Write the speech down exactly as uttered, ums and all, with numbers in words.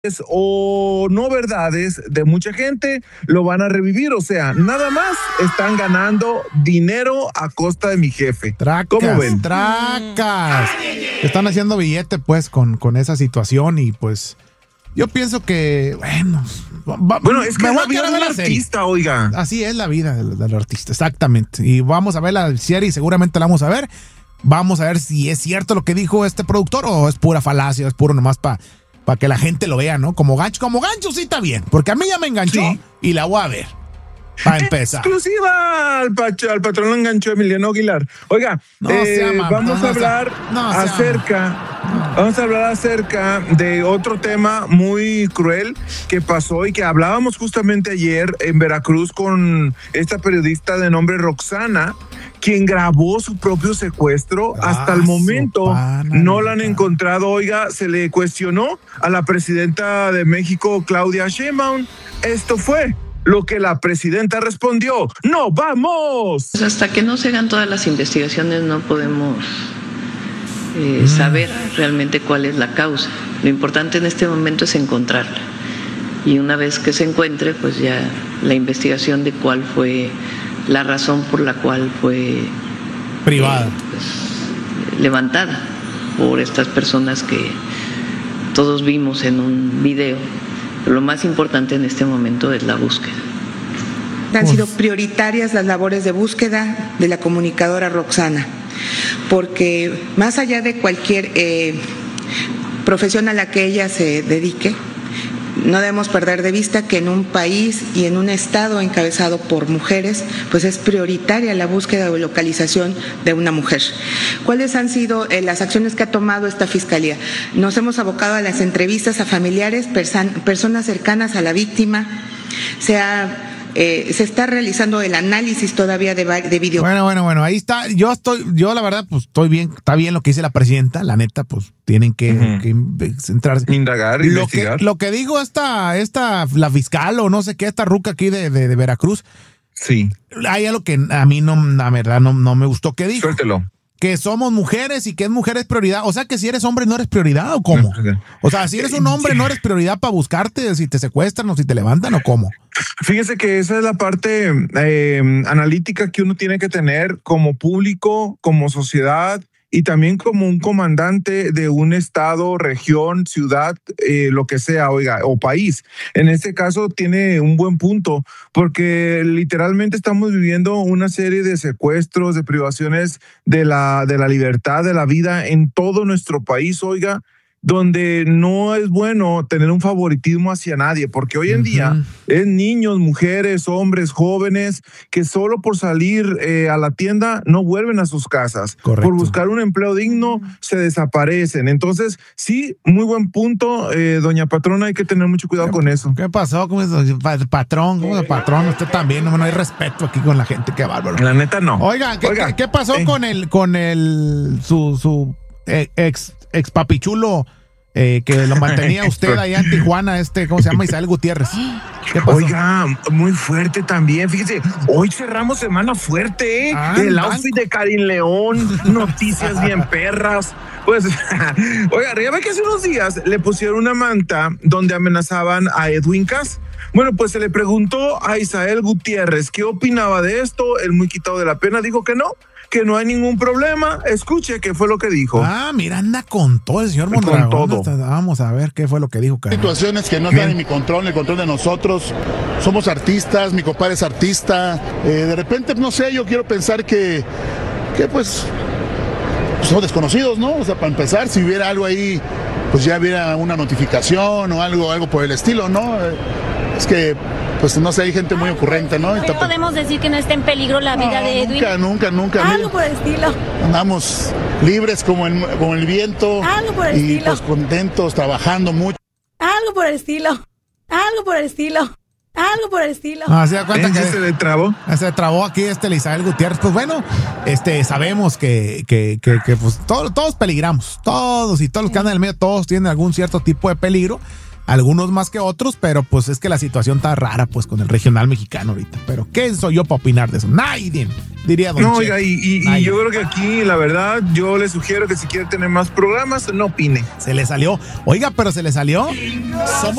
o no verdades de mucha gente lo van a revivir, o sea, nada más están ganando dinero a costa de mi jefe. Tracas, ¿Cómo ven? Tracas. Están haciendo billete pues con, con esa situación y pues yo pienso que, bueno, va, bueno, es que es la vida del artista, oiga. Así es la vida del, del artista, exactamente. Y vamos a ver la serie y seguramente la vamos a ver. Vamos a ver si es cierto lo que dijo este productor o es pura falacia, es puro nomás para para que la gente lo vea, ¿no? Como gancho, como gancho sí está bien, porque a mí ya me enganchó sí. Y la voy a ver. Para empezar. Exclusiva al, pacho, al patrón enganchó Emiliano Aguilar. Oiga, no eh, sea, mamá, vamos no, a hablar no sea, acerca, no. vamos a hablar acerca de otro tema muy cruel que pasó y que hablábamos justamente ayer en Veracruz con esta periodista de nombre Roxana, quien grabó su propio secuestro. Ah, hasta el momento pana, no la han encontrado. Oiga, se le cuestionó a la presidenta de México, Claudia Sheinbaum. Esto fue lo que la presidenta respondió. ¡No vamos! Pues hasta que no se hagan todas las investigaciones no podemos eh, mm. saber realmente cuál es la causa. Lo importante en este momento es encontrarla. Y una vez que se encuentre, pues ya la investigación de cuál fue la razón por la cual fue privada, eh, pues, levantada por estas personas que todos vimos en un video. Pero lo más importante en este momento es la búsqueda. Han sido prioritarias las labores de búsqueda de la comunicadora Roxana, porque más allá de cualquier eh, profesión a la que ella se dedique, no debemos perder de vista que en un país y en un estado encabezado por mujeres, pues es prioritaria la búsqueda o localización de una mujer. ¿Cuáles han sido eh, las acciones que ha tomado esta fiscalía? Nos hemos abocado a las entrevistas a familiares, persan, personas cercanas a la víctima. Se ha Eh, se está realizando el análisis todavía de, de video. Bueno, bueno, bueno, ahí está. Yo estoy, yo la verdad, pues estoy bien, está bien lo que dice la presidenta, la neta, pues tienen que, uh-huh. que centrarse. Indagar, lo investigar. Que, lo que digo esta, esta, la fiscal o no sé qué, esta ruca aquí de, de, de Veracruz. Sí. Hay algo que a mí no, la verdad, no, no me gustó que dijo. Suéltelo. Que somos mujeres y que es mujer es prioridad. O sea, que si eres hombre no eres prioridad o cómo. O sea, si eres un hombre no eres prioridad para buscarte, si te secuestran o si te levantan o cómo. Fíjese que esa es la parte eh, analítica que uno tiene que tener como público, como sociedad y también como un comandante de un estado, región, ciudad, eh, lo que sea, oiga, o país. En este caso tiene un buen punto, porque literalmente estamos viviendo una serie de secuestros, de privaciones de la, de la libertad, de la vida en todo nuestro país, oiga, donde no es bueno tener un favoritismo hacia nadie, porque hoy en uh-huh. día es niños, mujeres, hombres, jóvenes, que solo por salir eh, a la tienda no vuelven a sus casas. Correcto. Por buscar un empleo digno se desaparecen. Entonces, sí, muy buen punto, eh, doña patrona, hay que tener mucho cuidado con eso. ¿Qué pasó? ¿Cómo es, patrón? ¿Cómo es patrón? Usted también, no, no hay respeto aquí con la gente, qué bárbaro. La neta no. Oiga, ¿qué, Oiga, ¿qué, qué pasó eh. con el, con el, su, su eh, ex ex papichulo eh, que lo mantenía usted allá en Tijuana, este, ¿cómo se llama? Isael Gutiérrez. ¿Qué pasó? Oiga, muy fuerte también, fíjese, hoy cerramos semana fuerte, ¿eh? Ah, el banco. outfit de Karin León, noticias bien perras. Pues, oiga, ya ve que hace unos días le pusieron una manta donde amenazaban a Edwin Cass. Bueno, pues se le preguntó a Isael Gutiérrez qué opinaba de esto, él muy quitado de la pena dijo que no, que no hay ningún problema. Escuche qué fue lo que dijo. Ah, mira, anda con todo el señor Mondragón. Con todo. Está, vamos a ver qué fue lo que dijo. Caramba. Situaciones que no están en mi control, en el control de nosotros. Somos artistas, mi compadre es artista. Eh, de repente, no sé, yo quiero pensar que, que pues, somos desconocidos, ¿no? O sea, para empezar, si hubiera algo ahí, pues ya hubiera una notificación o algo, algo por el estilo, ¿no? Eh, es que, pues no sé, hay gente muy ocurrente, ¿no? ¿No podemos decir que no está en peligro la vida no, de Edwin? Nunca, nunca, nunca. Algo por el estilo. Andamos libres como el, como el viento. Algo por el y estilo. pues contentos, trabajando mucho. Algo por el estilo. Algo por el estilo. Algo por el estilo. Ah, ¿se da cuenta ¿Eh? que se le trabó? Se trabó aquí este Isael Gutiérrez. Pues bueno, este sabemos que, que, que, que pues todo, todos peligramos. Todos y todos los que andan en el medio, todos tienen algún cierto tipo de peligro. algunos más que otros, pero pues es que la situación está rara pues con el regional mexicano ahorita. Pero ¿qué soy yo para opinar de eso? Nadie, diría don No, Che. oiga, y, y, y yo creo que aquí, la verdad, yo le sugiero que si quiere tener más programas, no opine. Se le salió. Oiga, pero se le salió. Somos